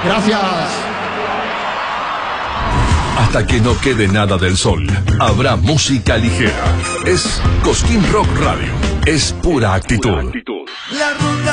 Gracias. Hasta que no quede nada del sol, habrá música ligera. Es Cosquín Rock Radio. Es pura actitud. La ruta